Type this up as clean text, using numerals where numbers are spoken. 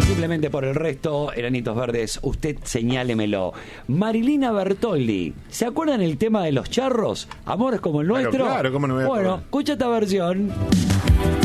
Simplemente por el resto, Enanitos Verdes, usted señálemelo. Marilina Bertoldi, ¿se acuerdan el tema de los charros? Amores como el nuestro. Claro, ¿cómo no me voy a Bueno, acordar? escucha esta versión.